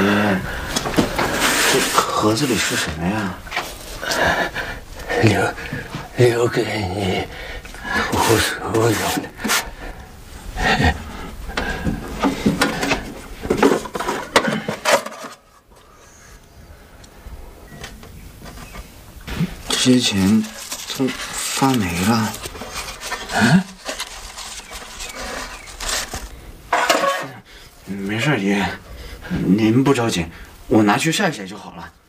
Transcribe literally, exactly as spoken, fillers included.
爹，这盒子里是什么呀？ 留留给你读书用的。 这些钱都发霉了。嗯？没事，爷，您不着急，我拿去晒晒就好了。